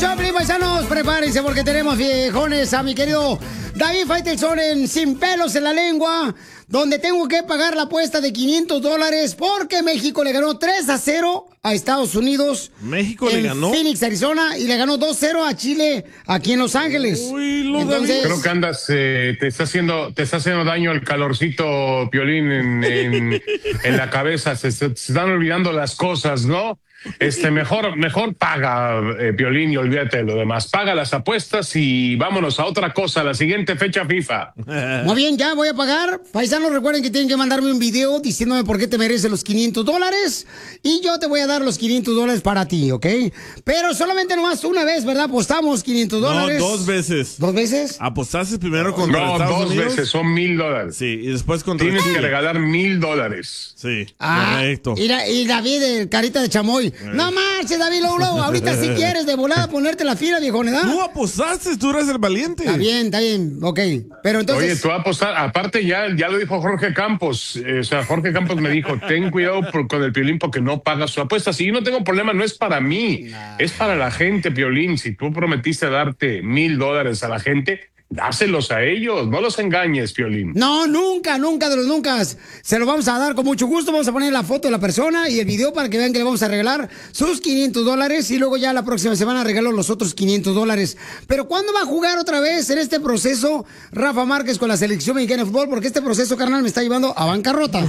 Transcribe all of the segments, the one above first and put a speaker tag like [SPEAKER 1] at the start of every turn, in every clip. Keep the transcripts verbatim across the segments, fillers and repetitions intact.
[SPEAKER 1] Choplin, paisanos, prepárense porque tenemos viejones a mi querido David Faitelson en Sin Pelos en la Lengua, donde tengo que pagar la apuesta de quinientos dólares porque México le ganó tres a cero a Estados Unidos.
[SPEAKER 2] México
[SPEAKER 1] en
[SPEAKER 2] le ganó.
[SPEAKER 1] Phoenix, Arizona, y le ganó dos cero a Chile aquí en Los Ángeles.
[SPEAKER 2] Uy, lo
[SPEAKER 1] Entonces,
[SPEAKER 3] Creo que andas, eh, te está haciendo, te está haciendo daño el calorcito, Piolín, en, en, en la cabeza. Se, se, se están olvidando las cosas, ¿no? Este, mejor, mejor paga, eh, Piolín, y olvídate de lo demás. Paga las apuestas y vámonos a otra cosa, la siguiente fecha FIFA.
[SPEAKER 1] Muy bien, ya voy a pagar. Paisanos, recuerden que tienen que mandarme un video diciéndome por qué te mereces los quinientos dólares y yo te voy a dar los quinientos dólares para ti, ¿ok? Pero solamente nomás una vez, ¿verdad? Apostamos quinientos dólares.
[SPEAKER 2] No, dos veces.
[SPEAKER 1] ¿Dos veces?
[SPEAKER 2] Apostaste primero contra
[SPEAKER 3] No,
[SPEAKER 2] Estados
[SPEAKER 3] dos
[SPEAKER 2] Unidos.
[SPEAKER 3] veces, son mil dólares.
[SPEAKER 2] Sí, y después contra
[SPEAKER 3] Tienes
[SPEAKER 2] Chile.
[SPEAKER 3] que regalar mil dólares.
[SPEAKER 2] Sí,
[SPEAKER 1] Ah,
[SPEAKER 2] correcto.
[SPEAKER 1] y, la- y David, el carita de chamoy. No marches, David, luego, luego, ahorita si quieres de volada ponerte la fila, viejo, ¿verdad?
[SPEAKER 2] Tú apostaste, tú eres el valiente.
[SPEAKER 1] Está bien, está bien, ok. Pero entonces...
[SPEAKER 3] Oye, tú vas a apostar, aparte ya, ya lo dijo Jorge Campos, eh, o sea, Jorge Campos me dijo, ten cuidado por- con el Piolín porque no paga su apuesta. Si yo no tengo problema, no es para mí, es para la gente, Piolín. Si tú prometiste darte mil dólares a la gente, dáselos a ellos, no los engañes, Piolín.
[SPEAKER 1] No, nunca, nunca de los nunca. Se lo vamos a dar con mucho gusto. Vamos a poner la foto de la persona y el video para que vean que le vamos a regalar sus quinientos dólares y luego ya la próxima semana regalo los otros quinientos dólares. Pero ¿cuándo va a jugar otra vez en este proceso Rafa Márquez con la selección mexicana de fútbol? Porque este proceso, carnal, me está llevando a bancarrota.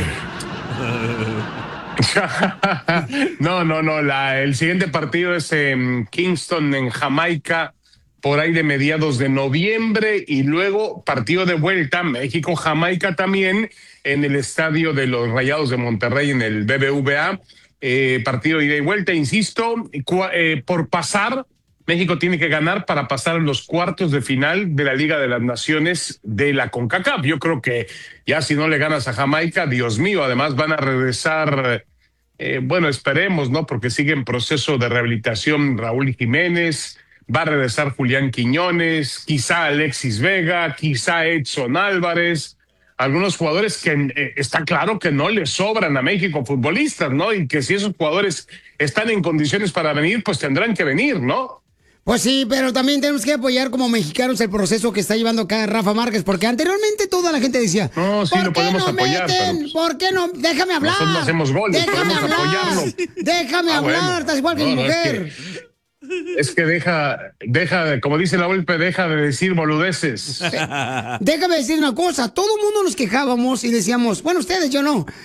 [SPEAKER 3] no, no, no, la, el siguiente partido es en Kingston, en Jamaica, por ahí de mediados de noviembre, y luego partido de vuelta, México-Jamaica también, en el estadio de los Rayados de Monterrey, en el B B V A, eh, partido de ida y vuelta, insisto, cua, eh, por pasar, México tiene que ganar para pasar a los cuartos de final de la Liga de las Naciones de la CONCACAF. Yo creo que ya si no le ganas a Jamaica, Dios mío, además van a regresar, eh, bueno, esperemos, ¿no? Porque sigue en proceso de rehabilitación Raúl Jiménez, va a regresar Julián Quiñones, quizá Alexis Vega, quizá Edson Álvarez, algunos jugadores que eh, está claro que no le sobran a México futbolistas, ¿no? Y que si esos jugadores están en condiciones para venir, pues tendrán que venir, ¿no?
[SPEAKER 1] Pues sí, pero también tenemos que apoyar como mexicanos el proceso que está llevando acá Rafa Márquez, porque anteriormente toda la gente decía,
[SPEAKER 3] no, sí,
[SPEAKER 1] ¿por
[SPEAKER 3] lo
[SPEAKER 1] qué
[SPEAKER 3] podemos
[SPEAKER 1] no
[SPEAKER 3] apoyar,
[SPEAKER 1] meten?
[SPEAKER 3] pero, pues,
[SPEAKER 1] ¿Por qué no? Déjame hablar.
[SPEAKER 3] Nosotros no hacemos goles,
[SPEAKER 1] Déjame
[SPEAKER 3] podemos
[SPEAKER 1] hablar.
[SPEAKER 3] apoyarlo.
[SPEAKER 1] Déjame
[SPEAKER 3] Ah,
[SPEAKER 1] hablar,
[SPEAKER 3] bueno.
[SPEAKER 1] estás igual que
[SPEAKER 3] No,
[SPEAKER 1] mi
[SPEAKER 3] no, es
[SPEAKER 1] mujer.
[SPEAKER 3] que- Es que deja, deja, como dice la Volpe, deja de decir boludeces.
[SPEAKER 1] Déjame decir una cosa, todo el mundo nos quejábamos y decíamos, bueno, ustedes, yo no,